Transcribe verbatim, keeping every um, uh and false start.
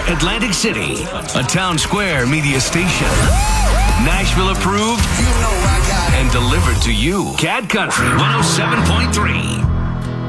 Atlantic City, a Town Square media station. Nashville approved You know I got it. and delivered to you. Cat Country one oh seven point three.